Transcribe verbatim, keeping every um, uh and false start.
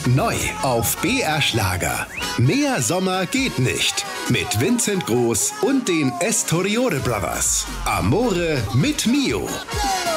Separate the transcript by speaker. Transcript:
Speaker 1: Neu auf B R Schlager. Mehr Sommer geht nicht. Mit Vincent Groß und den Estoriore Brothers. Amore mit Mio.